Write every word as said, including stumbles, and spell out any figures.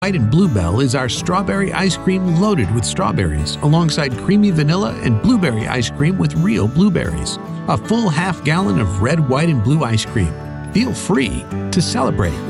White and Bluebell is our strawberry ice cream loaded with strawberries, alongside creamy vanilla and blueberry ice cream with real blueberries. A full half gallon of red, white, and blue ice cream. Feel free to celebrate.